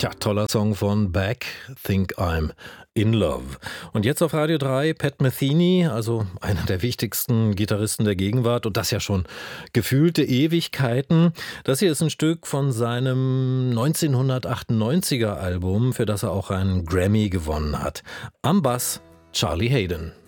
Tja, toller Song von Beck, Think I'm in Love. Und jetzt auf Radio 3 Pat Metheny, also einer der wichtigsten Gitarristen der Gegenwart und das ja schon gefühlte Ewigkeiten. Das hier ist ein Stück von seinem 1998er Album, für das er auch einen Grammy gewonnen hat. Am Bass Charlie Haden.